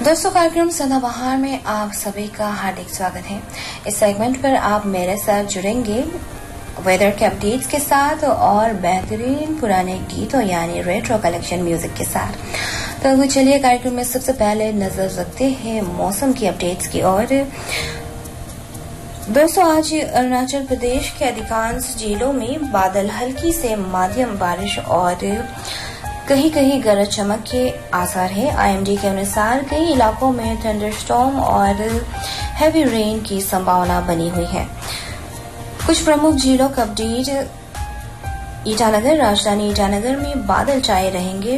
दोस्तों, कार्यक्रम सदाबहार में आप सभी का हार्दिक स्वागत है। इस सेगमेंट पर आप मेरे साथ जुड़ेंगे वेदर के अपडेट्स के साथ और बेहतरीन पुराने गीतों यानी रेट्रो कलेक्शन म्यूजिक के साथ। तो चलिए कार्यक्रम में सबसे पहले नजर रखते हैं मौसम की अपडेट्स की ओर। दोस्तों, आज अरुणाचल प्रदेश के अधिकांश जिलों में बादल हल्की से मध्यम बारिश और कहीं कहीं गरज चमक के आसार है। आईएमडी के अनुसार कई इलाकों में थंडरस्टॉर्म और हैवी रेन की संभावना बनी हुई है। कुछ प्रमुख जिलों का अपडेट। ईटानगर, राजधानी ईटानगर में बादल छाए रहेंगे।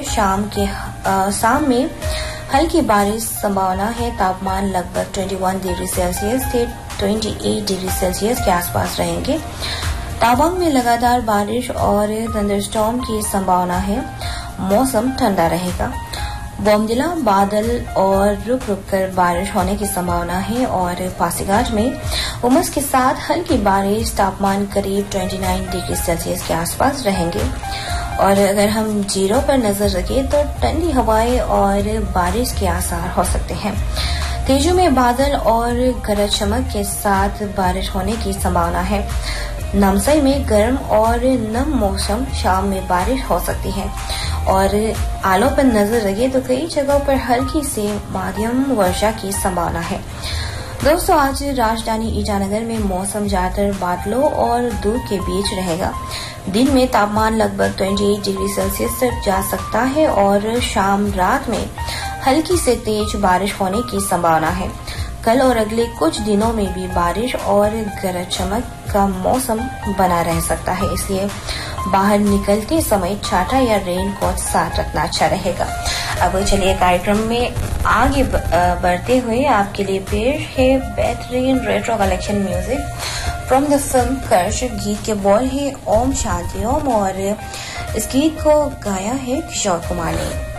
शाम में हल्की बारिश संभावना है। तापमान लगभग 21 डिग्री सेल्सियस से 28 डिग्री सेल्सियस के आसपास रहेंगे। तावांग में लगातार बारिश और थंडरस्टॉर्म की संभावना है। मौसम ठंडा रहेगा। बोमडिला बादल और रुक रुक कर बारिश होने की संभावना है और पासीघाट में उमस के साथ हल्की बारिश। तापमान करीब 29 डिग्री सेल्सियस के आसपास रहेंगे। और अगर हम जीरो पर नजर रखें तो ठंडी हवाएं और बारिश के आसार हो सकते हैं। तेजू में बादल और गरज चमक के साथ बारिश होने की संभावना है। नामसाई में गर्म और नम मौसम, शाम में बारिश हो सकती है। और आलो पर नजर रखे तो कई जगहों पर हल्की से मध्यम वर्षा की संभावना है। दोस्तों, आज राजधानी ईटानगर में मौसम ज्यादातर बादलों और धूप के बीच रहेगा। दिन में तापमान लगभग 28 डिग्री सेल्सियस तक जा सकता है और शाम रात में हल्की से तेज बारिश होने की संभावना है। कल और अगले कुछ दिनों में भी बारिश और गरज चमक का मौसम बना रह सकता है, इसलिए बाहर निकलते समय छाता या रेन कोट साथ रखना अच्छा रहेगा। अब चलिए कार्यक्रम में आगे बढ़ते हुए आपके लिए पेश है बेहतरीन retro collection music from the film कर्ष। गीत के बोल है ओम शांति ओम और इस गीत को गाया है किशोर कुमार ने।